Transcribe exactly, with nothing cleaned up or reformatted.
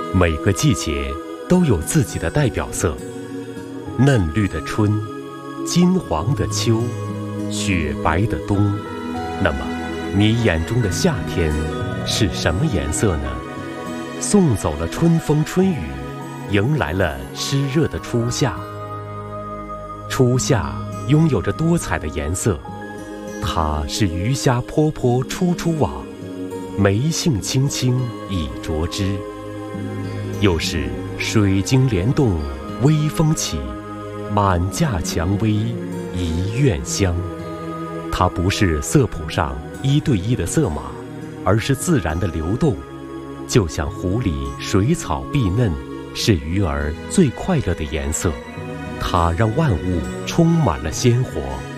每个季节都有自己的代表色，嫩绿的春，金黄的秋，雪白的冬。那么，你眼中的夏天是什么颜色呢？送走了春风春雨，迎来了湿热的初夏。初夏拥有着多彩的颜色，它是鱼虾泼泼初出网，梅杏青青已着枝。又是水晶帘动微风起，满架蔷薇一院香。它不是色谱上一对一的色码，而是自然的流动，就像湖里水草碧嫩，是鱼儿最快乐的颜色。它让万物充满了鲜活。